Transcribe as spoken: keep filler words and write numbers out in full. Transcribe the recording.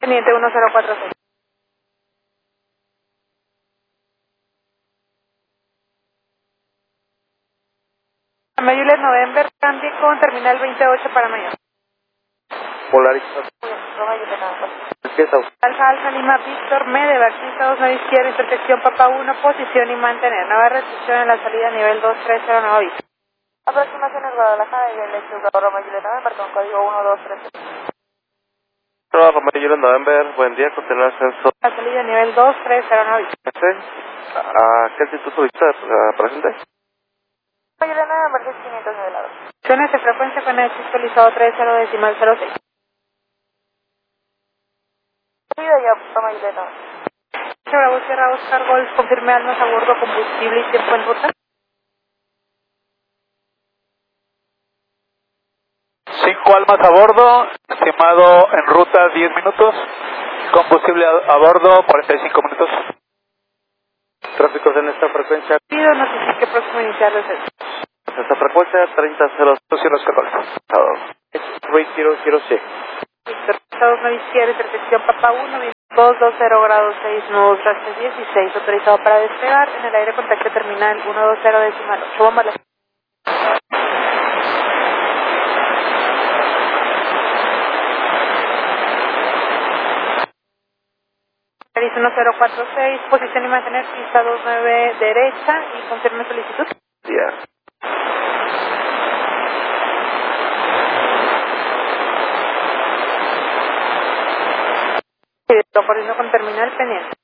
Teniente uno cero cuatro seis. Mayulet November, cambie con terminal veintiocho para mañana. Polaris. Empieza. Alfa Alfa Lima Víctor, Mede, Barquista dos nueve izquierda, intersección Papa uno, posición y mantener. Nueva restricción en la salida nivel dos tres cero nueve. Aproximaciones Guadalajara y el exjugador Mayulet November con código uno dos tres. Trabajo Mayulet November, buen día, continuar ascenso. La salida nivel dos tres cero nueve. ¿A qué altitud solicitas uh, presente? Mayulet November seis quinientos nivelado. Acciones de frecuencia con el actualizado tres cero decimal cero seis. Salida ya, Mayulet November. Bravo Sierra Oscar Golf, confirme almas a bordo, combustible y tiempo en ruta. Cinco almas a bordo, estimado en ruta diez minutos, combustible a, a bordo cuarenta y cinco minutos. Tráficos en esta frecuencia. Pido notifique próximo iniciar descenso. Esta frecuencia treinta cero cero Rate cero cero seis. Víctor, dos nueve izquierda, intersección Papa uno, dos dos cero grados seis, nudos rastres dieciséis, autorizado para despegar, en el aire contacto terminal uno dos cero decimal ocho, bomba. uno cero cuatro seis, posición y mantener pista dos nueve derecha y confirme solicitud. Yeah. Lo coordino con terminal pendiente.